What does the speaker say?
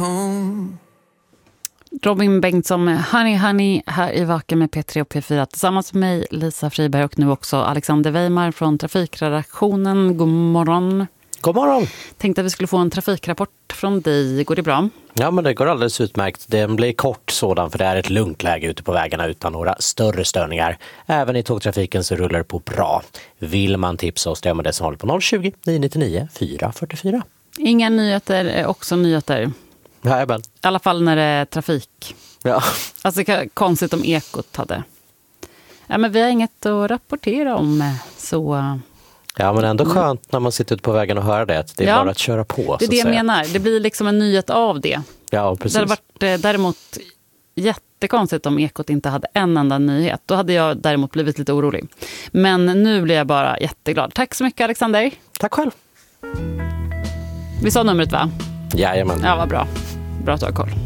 home. Robin Bengtsson med Honey Honey här i Vaken med P3 och P4 tillsammans med mig, Lisa Friberg, och nu också Alexander Weimar från trafikredaktionen. God morgon. God morgon. Tänkte att vi skulle få en trafikrapport från dig. Går det bra? Ja, men det går alldeles utmärkt. Den blir kort sådan, för det är ett lugnt läge ute på vägarna utan några större störningar. Även i tågtrafiken så rullar det på bra. Vill man tipsa oss, det med det som håller på 020 999 444. Inga nyheter är också nyheter. Jajamän. I alla fall när det är trafik. Ja. Alltså konstigt om Ekot hade. Ja, men vi har inget att rapportera om, så... Ja, men ändå skönt när man sitter ute på vägen och hör det. Att det är bara att köra på. Det är det jag menar. Det blir liksom en nyhet av det. Ja, precis. Det hade varit däremot jättekonstigt om Ekot inte hade en enda nyhet. Då hade jag däremot blivit lite orolig. Men nu blir jag bara jätteglad. Tack så mycket, Alexander. Tack själv. Vi sa numret, va? Jajamän. Ja, vad bra. Bra att du har koll.